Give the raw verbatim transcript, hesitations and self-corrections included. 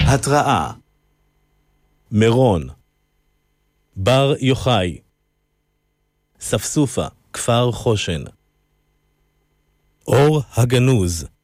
התראה. מירון, בר יוחאי, ספסופה, כפר חושן, אור הגנוז,